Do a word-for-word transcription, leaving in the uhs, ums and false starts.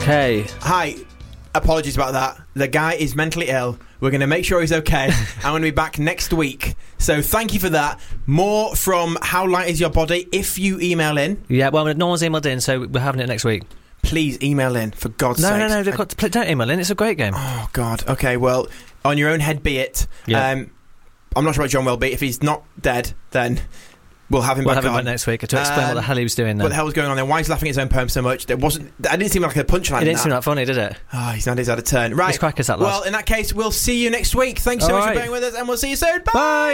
Okay. Hi. Apologies about that. The guy is mentally ill. We're going to make sure he's okay. I'm going to be back next week. So thank you for that. More from How Light Is Your Body if you email in. Yeah, well, no one's emailed in, so we're having it next week. Please email in, for God's sake. No, no, no, they've got to play, don't email in. It's a great game. Oh, God. Okay, well, on your own head be it. Yeah. Um, I'm not sure what John will be. If he's not dead, then we'll have him we'll back have on. him back next week to explain Um, what the hell he was doing then. What the hell was going on there? Why is he laughing at his own poem so much? There wasn't. I didn't seem like a punchline. It didn't seem that funny, did it? Oh, he's not. He's had a turn. Right. Let's crack us that last. Well, in that case, we'll see you next week. Thanks so All much right. for being with us, and we'll see you soon. Bye. Bye.